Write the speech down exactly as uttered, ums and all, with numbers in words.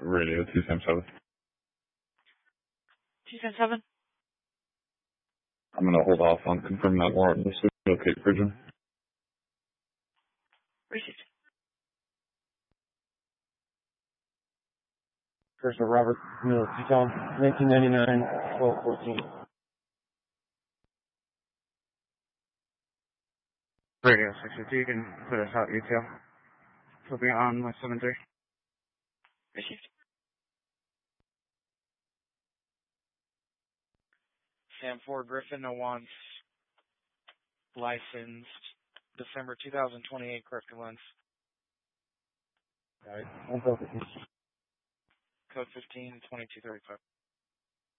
Radio two seven seven. two seven seven? I'm going to hold off on confirming that warrant this week. Okay, Bridget. Received. Person Robert Miller, Teton, nineteen ninety-nine, twelve fourteen. Radio six fifty, you can put us out detail. He'll be on my seven three. Received. Sam four Griffin wants licensed December two thousand twenty-eight corrective lens. Alright, one focus. Code fifteen twenty-two thirty-five.